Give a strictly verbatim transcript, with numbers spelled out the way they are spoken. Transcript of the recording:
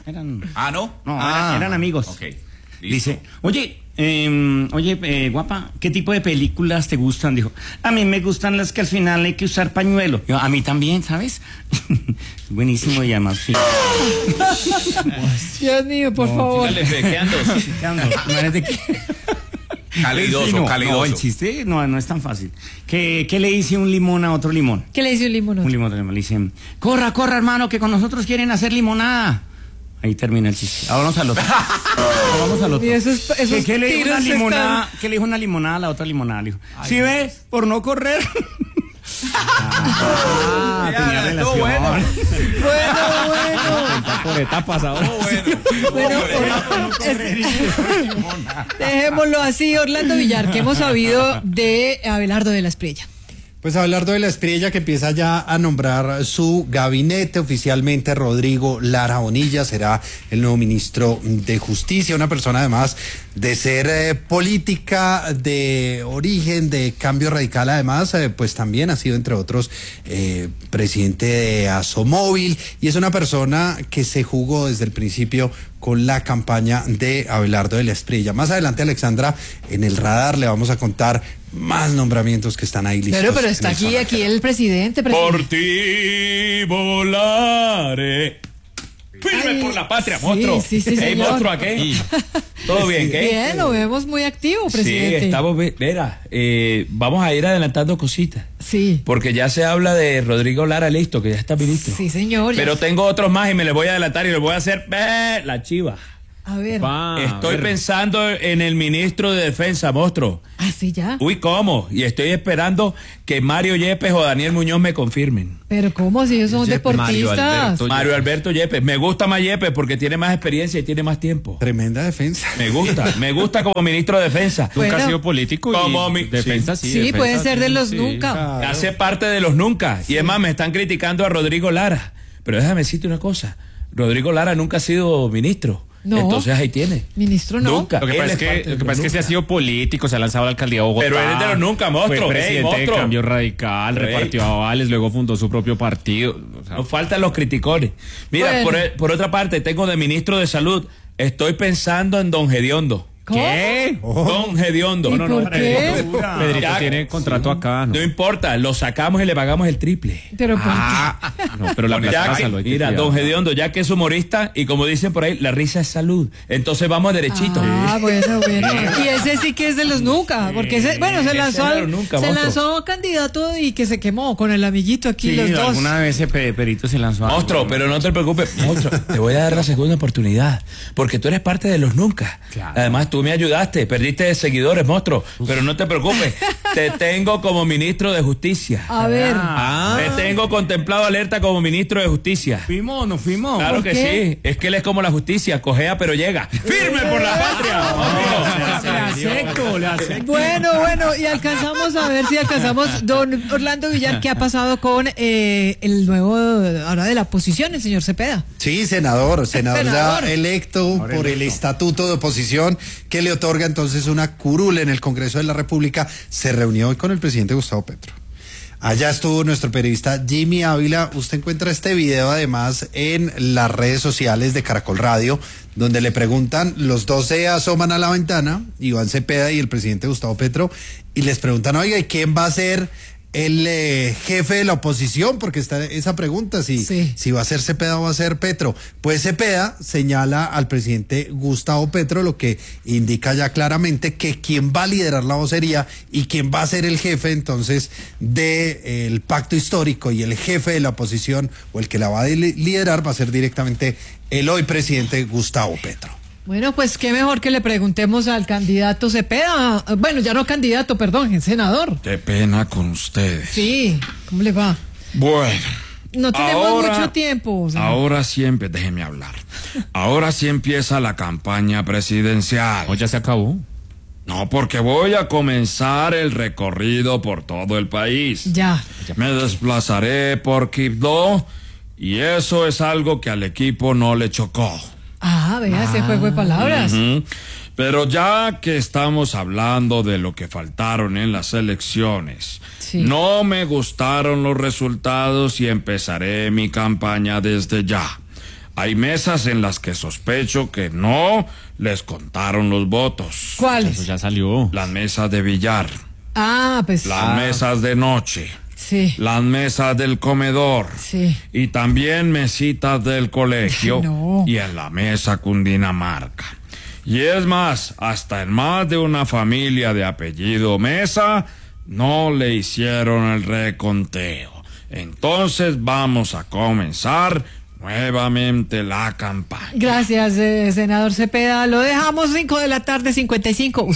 eran... Ah, ¿no? No, ah, eran, eran amigos. Ok, listo. Dice, oye, eh, oye, eh, guapa, ¿qué tipo de películas te gustan? Dijo, a mí me gustan las que al final hay que usar pañuelo. Yo, a mí también, ¿sabes? Buenísimo y además... Sí. Dios mío, por no, favor. Dale, ¿qué ando? ¿Qué ando? No eres de qué... Calidoso, no, calidoso. No, el chiste no, no es tan fácil. ¿Qué, ¿Qué le dice un limón a otro limón? ¿Qué le dice un limón a otro? Un limón a otro limón. Le dicen, corra, corra, hermano, que con nosotros quieren hacer limonada. Ahí termina el chiste. Ahora vamos al otro. Ahora vamos al otro. Y esos, esos ¿Qué, ¿Qué le dijo una limonada? están... ¿Qué le dijo una limonada a la otra limonada? Le dijo, ¿sí no. ves? Por no correr. Ah, ya, tenía relación. Bueno, bueno. bueno. Por etapas ahora. Oh, bueno. bueno oh, bueno. Dejémoslo así, Orlando Villar, ¿qué hemos sabido de Abelardo de la Espriella? Pues Abelardo de la Espriella, que empieza ya a nombrar su gabinete oficialmente. Rodrigo Lara Bonilla será el nuevo ministro de Justicia, una persona además de ser eh, política de origen, de Cambio Radical, además eh, pues también ha sido entre otros eh, presidente de Asomóvil, y es una persona que se jugó desde el principio con la campaña de Abelardo de la Espriella. Más adelante, Alexandra, en el radar le vamos a contar más nombramientos que están ahí listos. Pero, pero está aquí, aquí el presidente, presidente. Por ti volaré. Firme Ay, por la patria, sí, monstruo. sí, sí, Hey, señor. monstruo, ¿a qué? ¿Todo bien, qué? Bien, lo vemos muy activo, presidente. Sí, estamos, mira, eh, vamos a ir adelantando cositas. Sí. Porque ya se habla de Rodrigo Lara, listo, que ya está ministro. Sí, señor. Pero ya. tengo otros más y me les voy a adelantar y les voy a hacer eh, la chiva. A ver. Va, Estoy a ver. pensando en el ministro de Defensa, monstruo. Ah, sí, ya. Uy, ¿cómo? Y estoy esperando que Mario Yepes o Daniel Muñoz me confirmen. Pero ¿cómo? Si ellos son Yepes, Mario deportistas. Alberto. Mario Alberto Yepes. Me gusta más Yepes porque tiene más experiencia y tiene más tiempo. Tremenda defensa. Me gusta, me gusta como ministro de Defensa. Bueno. Nunca ha sido político Como y mi- defensa sí. Sí, defensa, puede ser de los sí. nunca. Hace parte de los nunca. Y es más, me están criticando a Rodrigo Lara. Pero déjame decirte una cosa. Rodrigo Lara nunca ha sido ministro. No. Entonces ahí tiene. Ministro no. Nunca. Lo que Él pasa es es que, parte de lo que, los pasa es que sí nunca. ha sido político, se ha lanzado a la alcaldía de Bogotá. Pero él es de los nunca, monstruo. Fue Ey, presidente monstruo. de Cambio Radical, Ey. repartió avales, luego fundó su propio partido. O sea, Nos faltan los criticones. Mira, Bueno. por, por otra parte, tengo de ministro de Salud. Estoy pensando en don Hediondo. ¿Cómo? ¿Qué? Don Hediondo. ¿Y por qué? Pedrito Ya- tiene contrato acá, ¿no? No importa, lo sacamos y le pagamos el triple. Pero ¿por Ah, no, pero la Ya plata que- salud, hay que mira, cuidar. don Hediondo, ya que es humorista y como dicen por ahí, la risa es salud. Entonces vamos derechito. Ah, bueno, bueno. Y ese sí que es de los nunca, porque ese, bueno, se ese lanzó, es de al- los nunca, se monstruo. lanzó candidato y que se quemó con el amiguito aquí Sí, los dos. alguna vez ese pe- perito se lanzó a... Monstruo, pero no te preocupes, monstruo, te voy a dar la segunda oportunidad, porque tú eres parte de los nunca. Claro. Además, tú me ayudaste, perdiste seguidores, monstruo, pero no te preocupes, te tengo como ministro de Justicia. A ver. Ah, te tengo contemplado alerta como ministro de Justicia. ¿Fuimos no fuimos? Claro ¿Por que qué? sí, es que él es como la justicia, cojea pero llega. ¡Firme por la patria! Le acepto, le acepto. Bueno, bueno, y alcanzamos a ver si alcanzamos, don Orlando Villar, ¿qué ha pasado con eh, el nuevo, ahora de la oposición, el señor Cepeda? Sí, senador, senador, Senador. ya electo por el estatuto de oposición que le otorga entonces una curul en el Congreso de la República. Se reunió hoy con el presidente Gustavo Petro. Allá estuvo nuestro periodista Jimmy Ávila. Usted encuentra este video además en las redes sociales de Caracol Radio, donde le preguntan, los dos se asoman a la ventana, Iván Cepeda y el presidente Gustavo Petro, y les preguntan, oiga, ¿y quién va a ser el eh, jefe de la oposición? Porque está esa pregunta, si, Sí. si va a ser Cepeda o va a ser Petro. Pues Cepeda señala al presidente Gustavo Petro, lo que indica ya claramente que quien va a liderar la vocería y quien va a ser el jefe entonces del pacto histórico y el jefe de la oposición o el que la va a li- liderar va a ser directamente el hoy presidente Gustavo Petro. Bueno, pues qué mejor que le preguntemos al candidato Cepeda, bueno, ya no candidato, perdón, el senador. Qué pena con ustedes. Sí, ¿cómo le va? Bueno. No tenemos Ahora- mucho tiempo. o sea. Ahora sí, empe- déjeme hablar. Ahora sí empieza la campaña presidencial. ¿O ya se acabó? No, porque voy a comenzar el recorrido por todo el país. Ya. Me desplazaré por Quibdó y eso es algo que al equipo no le chocó. Ah, vea, ese juego de palabras. Ujú. Pero ya que estamos hablando de lo que faltaron en las elecciones, Sí. no me gustaron los resultados y empezaré mi campaña desde ya. hay mesas en las que sospecho que no les contaron los votos. Eso ¿Cuáles? ya salió. Las mesas de billar, Ah, pues. las mesas de noche, Sí. las mesas del comedor Sí. y también mesitas del colegio No. y en la mesa Cundinamarca. Y es más, hasta en más de una familia de apellido Mesa no le hicieron el reconteo. Entonces vamos a comenzar nuevamente la campaña. Gracias, eh, senador Cepeda. Lo dejamos cinco de la tarde, cincuenta y cinco.